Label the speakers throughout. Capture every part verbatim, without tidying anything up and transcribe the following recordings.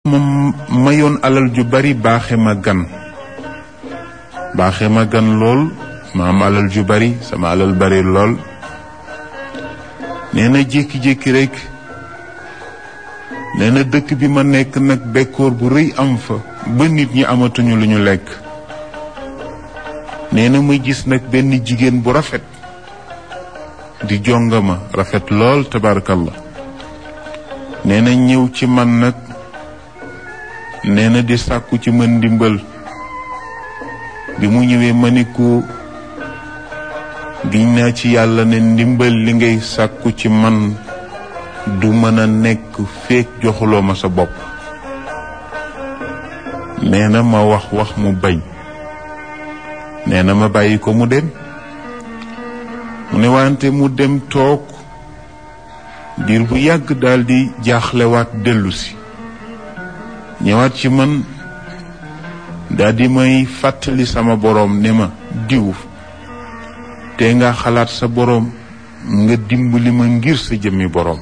Speaker 1: ma mayoon alal ju bari baaxe ma gan baaxe ma gan lool ma am alal ju bari sama alal bari lool nee na jékki-jékki rek nee na dëkk bi ma nekk nag bekkoor bu rëy am fa ba nit ñi amatuñu lu ñu lekk nee na ma gis nag benn jigéen bu rafet di jongama rafet lool tabarakallah nee na ñëw ci man nag nee na di sàkku ci man ndimbal bi mu ñëwee ma ni ko giñ naa ci yàlla ne ndimbal li ngay sàkku ci man du mën a nekk feek joxuloo ma sa bopp nee na ma wax wax mu bañ nee na ma bàyyi ko mu dem mu ne wante mu dem toog diir bu yàgg daldi jaaxlewaat dellusi ñëwaat ci man daldi may fàttali sama boroom ne ma diw te nga xalaat sa boroom nga dimbali ma ngir sa jëmmi boroom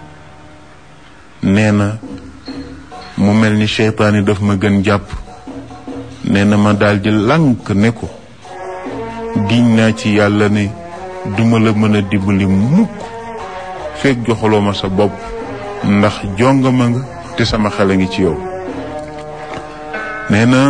Speaker 1: nee na mu mel ni seytaane daf ma gën jàpp nee na ma daldi lànk ne ko giñ naa ci yàlla ne duma la mën a dimbali mukk fekk joxuloo ma sa bopp ndax jongama nga te sama xel a ngi ci yow nee na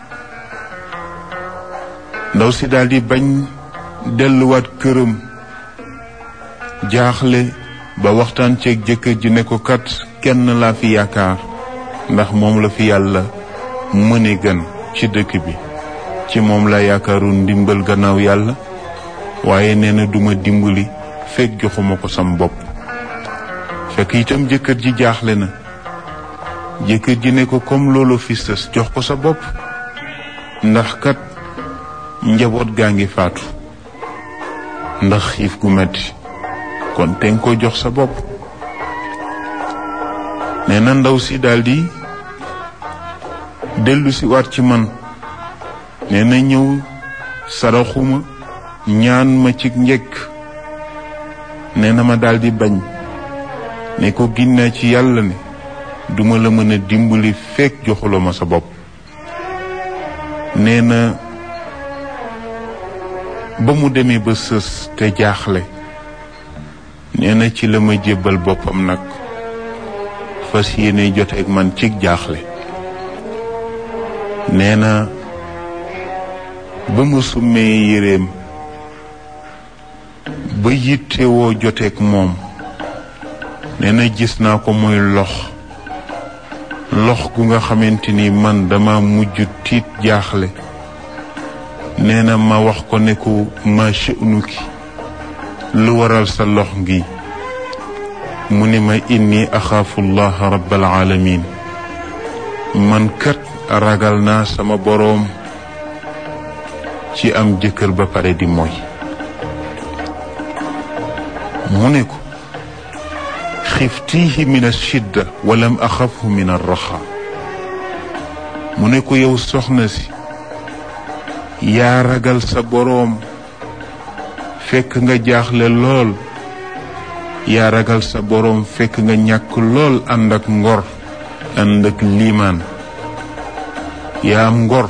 Speaker 1: ndaw si daldi bañ delluwaat këram jaaxle ba waxtaan ceeg jëkkër ji ne ko kat kenn laa fi yaakaar ndax moom la fi yàlla mëne gën ci dëkk bi ci moom la yaakaaru ndimbal gannaaw yàlla waaye nee na duma dimbali fekk joxuma ko sam bopp fekk itam jëkkër ji jaaxle na jëkkër ji ne ko comme loolu fi sës jox ko sa bopp ndax kat njaboot gaa ngi faatu ndax xiif gu metti kon te nga ko jox sa bopp nee na ndaw si daldi dellu si waat ci man nee na ñëw saraxuma ñaan ma ci njëkk nee na ma daldi bañ ne ko ginnaa ci yàlla ne duma la mën a dimbali fekk joxuloo ma sa bopp nee na ba mu demee ba sës te jaaxle nee na ci la ma jébbal boppam nag fas yéene joteeg man ci jaaxle nee na ba mu summee yéreem ba yittewoo joteeg moom nee na gis naa ko muy lox lox gu nga xamante ni man dama mujj tiit jaaxle nee na ma wax ko ne ko ma sha'nuki lu waral sa lox ngi mu ne ma inni axaafu llaha rabbal alamin man kat ragal naa sama boroom ci am jëkkër ba pare di mooy mu ne ko xiftihi min ashidda walam axafhu min arraxa mu ne ko yow soxna si yaa ragal sa boroom fekk nga jaaxle lool yaa ragal sa boroom fekk nga ñàkk lool ànd ak ngor ànd ak liimaan yaa am ngor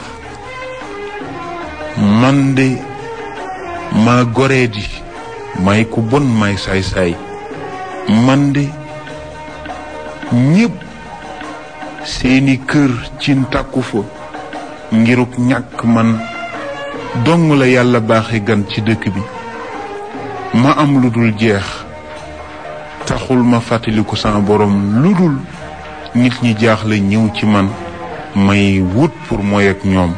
Speaker 1: man de maa goree di may ku bon may saay-saay man de ñépp seeni kër ci tàkku fa ngiruk ñàkk man dong la yàlla baaxe gan ci dëkk bi ma am lu dul jeex taxul ma fàttaliku sama borom lu dul nit ñi jaaxle ñëw ci man may wut pour mooy ak ñoom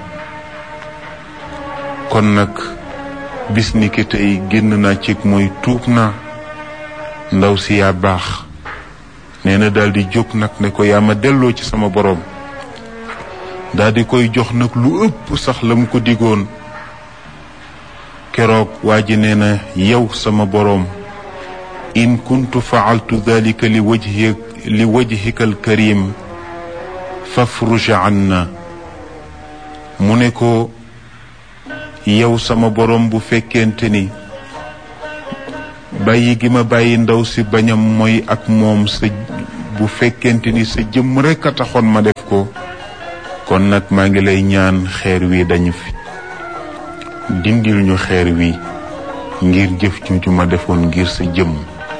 Speaker 1: kon nag bis ni ki tey génn naa ci mooy tuub naa ndaw si yaa baax nee na daldi jóg nag ne ko yaa ma delloo ci sama borom daldi koy jox nag lu ëpp sax la mu ko digoon keroog waa ji nee na yow sama boroom in kuntu faaltu dalika li wajhi li wajhika alkarim fafruj anna mu ne ko yow sama boroom bu fekkente ni bàyyi gi ma bàyyi ndaw si bañam mooy ak moom sa bu fekkente ni sa jëmm rekk a taxoon ma def ko kon nag maa ngi lay ñaan xeer wi dañu fi dindil ñu xeer wi ngir jëf ju ma defoon ngir sa jëmm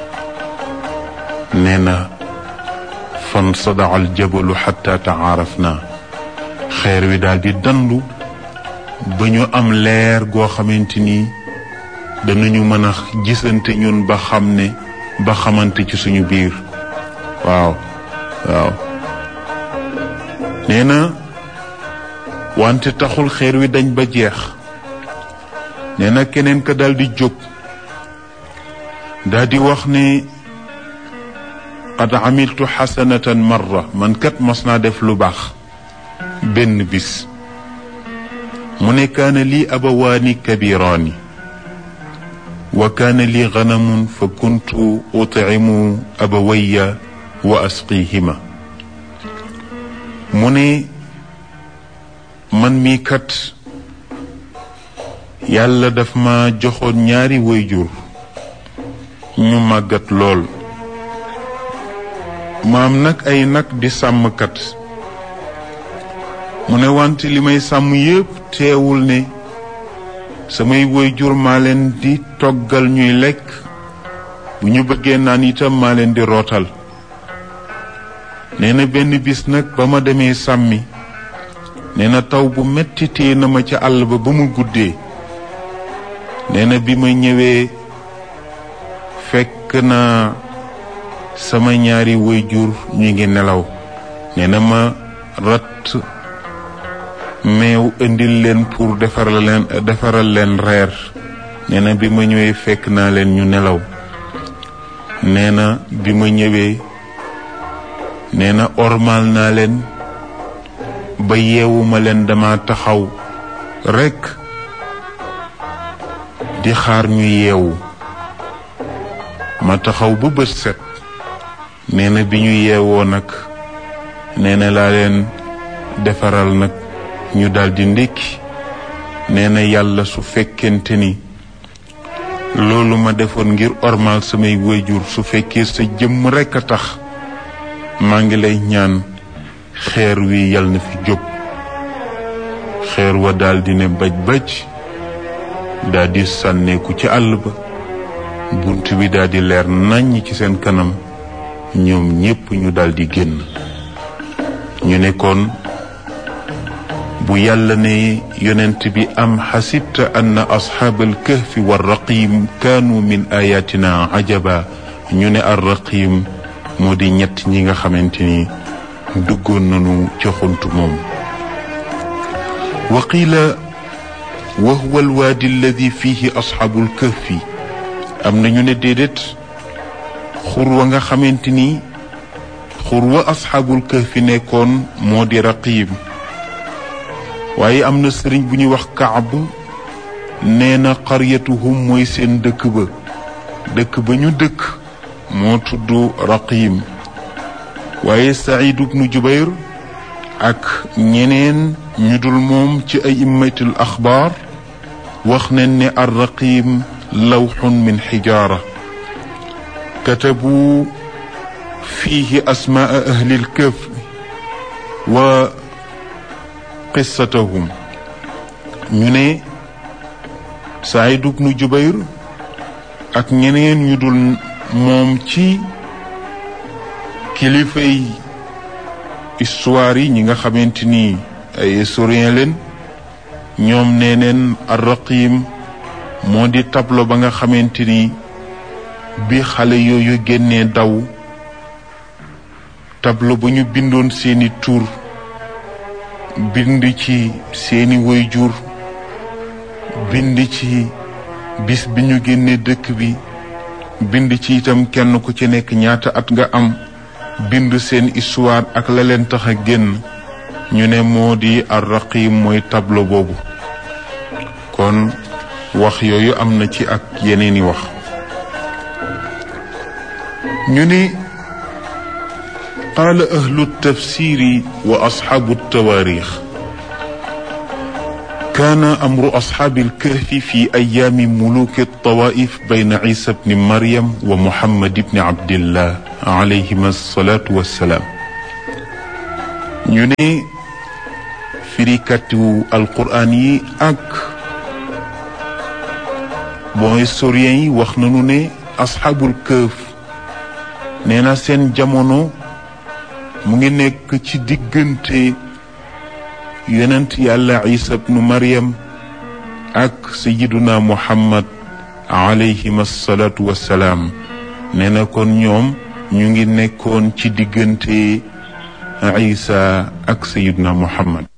Speaker 1: nee na fan sadaa al jabalu xatta taarafna xeer wi daal di dandu ba ñu am leer goo xamante ni danañu mën a gisante ñun ba xam ne ba xamante ci suñu biir waaw waaw nee na wante taxul xeer wi dañ ba jeex nee na keneen ka daal di jóg daal di wax ne qad amiltu xasanatan marra man kat mas naa def lu baax benn bis mu ne kaana lii abawaani kabiraani wa kaana lii ganamun fa kuntu utimu abawayya wa asqihima mu ne man mii kat yàlla daf ma joxoon ñaari wayjur ñu màggat lool maam nag ay nag di sàmmkat mu ne wante li may sàmm yépp teewul ne samay wayjur maa leen di toggal ñuy lekk bu ñu bëggee naan itam maa leen di rootal nee na benn bis nag ba ma demee sàmmi nee na taw bu metti tee na ma ca àll ba ba mu guddee nee na bi ma ñëwee fekk na sama ñaari wayjur ñu ngi nelaw nee na ma rat meew indil leen pour defaral leen defaral leen reer nee na bi ma ñëwee fekk naa leen ñu nelaw nee na bi ma ñëwee nee na ormal naa leen ba yeewuma leen dama taxaw rekk di xaar ñu yeewu ma taxaw ba bët set nee na bi ñu yeewoo nag nee na laa leen defaral nag ñu daldi ndékki nee na yàlla su fekkente ni loolu ma defoon ngir ormal samay wayjur su fekkee sa jëmm rekk a tax maa ngi lay ñaan xeer wi yal na fi jóg xeer wa daldi ne baj baj daldi sànneeku ci àll ba bunt bi daldi leer naññ ci seen kanam ñoom ñépp ñu daldi génn ñu nekkoon bu yàlla ne yonent bi am xasibta anna asxaabal kahfi war raqim kaanu min ayatina ajaba ñu ne ar raqim moo di ñett ñi nga xamante ni duggoon nañu ca xuntu moom wa qiila wa huwa alwaadi alladi fihi asxaabul kahfi am na ñu ne déedéet xur wa nga xamante ni xur wa asxaabul kahfi nekkoon moo di raqim waaye am na sëriñ bu ñuy wax Kaab nee na qaryatuhum mooy seen dëkk ba dëkk ba ñu dëkk moo tudd Raqim waaye Saïd ibnu Jubayr ak ñeneen ñu dul moom ci ay immatul axbaar wax nañ ne ar Raqim lawxun min xijaara katabu fiihi asmaa ahlil kahf wa qissatahum ñu ne Saïd ibnu Jubayr ak ñeneen ñu dul moom ci kilifay histoire yi ñi nga xamante ni ay historien leen ñoom nee neen ar-Raqim moo di tableau ba nga xamante ni bi xale yooyu génnee daw tableau ba ñu bindoon seeni tur bind ci seeni waajur bind ci bis bi ñu génnee dëkk bi bind ci itam kenn ku ci nekk ñaata at nga am bind seen histoire ak la leen tax a génn ñu ne moo di ar-Raqim mooy tableau boobu kon wax yooyu am na ci ak yeneeni wax ñu ni qaala ahlu tafsiri wa asxaabu tawaarix كان أمر أصحاب الكهف في أيام ملوك الطوائف بين عيسى بن مريم ومحمد بن عبد الله عليهما الصلاة والسلام. ñu ne firikatu alquran yi ak bon historien yi wax nañu ne asxaabul këf nee na seen jamono mu ngi nekk ci diggante yonent yàlla Isa bnu Maryam ak sayiduna Muhammad alayhim assalatu wassalaam. nee na kon ñoom ñu ngi nekkoon ci diggante Isa ak sayiduna Muhammad.